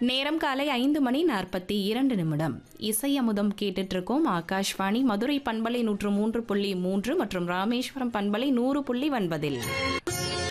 நேரம் காலை 5:42 இசை அமுதம் கேட்டுட்டு இருக்கோம். ஆகாஷ்வாணி மதுரை பண்பலை 103.3 மற்றும் ராமேஸ்வரம் பண்பலை 100.9.